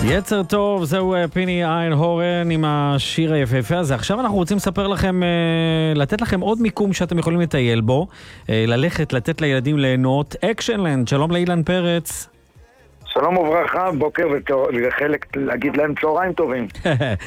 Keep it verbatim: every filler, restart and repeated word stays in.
יצר טוב, זהו פיני עין הורן עם השיר היפהפה הזה. עכשיו אנחנו רוצים לספר לכם, לתת לכם עוד מיקום שאתם יכולים לטייל בו, ללכת, לתת לילדים ליהנות. אקשנלנד, שלום לאילן פרץ. שלום וברכה, בוקר וחלק להגיד להם צהריים טובים.